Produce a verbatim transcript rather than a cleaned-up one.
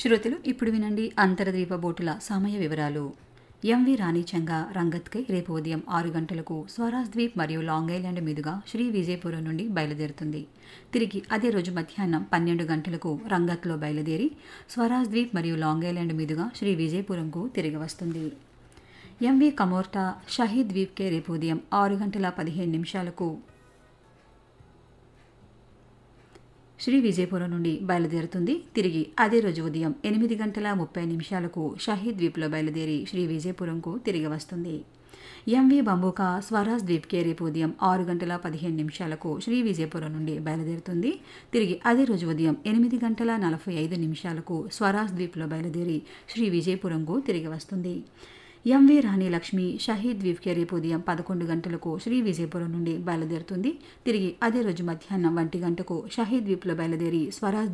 శ్రోతలు ఇప్పుడు వినండి అంతర్ద్వీప బోటుల సమయ వివరాలు. ఎంవి రాణిచంగా రంగత్కై రేపు ఉదయం ఆరు గంటలకు స్వరాజ్ ద్వీప్ మరియు లాంగ్ ఐలాండ్ మీదుగా శ్రీ విజయపురం నుండి బయలుదేరుతుంది. తిరిగి అదే రోజు మధ్యాహ్నం పన్నెండు గంటలకు రంగత్లో బయలుదేరి స్వరాజ్ ద్వీప్ మరియు లాంగ్ ఐలాండ్ మీదుగా శ్రీ విజయపురంకు తిరిగి వస్తుంది. ఎంవి కమోర్టా షహీద్ ద్వీప్కే రేపు ఉదయం ఆరు గంటల పదిహేను నిమిషాలకు శ్రీ విజయపురం నుండి బయలుదేరుతుంది. తిరిగి అదే రోజు ఉదయం ఎనిమిది గంటల ముప్పై నిమిషాలకు షహీద్ ద్వీప్లో బయలుదేరి శ్రీ విజయపురంకు తిరిగి వస్తుంది. ఎంవి బంబూకా స్వరాజ్ ద్వీప్కే రేపు ఉదయం ఆరు గంటల పదిహేను నిమిషాలకు శ్రీ విజయపురం నుండి బయలుదేరుతుంది. తిరిగి అదే రోజు ఉదయం ఎనిమిది గంటల నలభై ఐదు నిమిషాలకు స్వరాజ్ ద్వీప్లో బయలుదేరి శ్రీ విజయపురంకు తిరిగి వస్తుంది. ఎంవి రాణి లక్ష్మి షహీద్ ద్వీప్కే రేపు ఉదయం పదకొండు గంటలకు శ్రీ విజయపురం నుండి బయలుదేరుతుంది. తిరిగి అదే రోజు మధ్యాహ్నం ఒంటి గంటకు షహీద్ ద్వీప్లో బయలుదేరి స్వరాజ్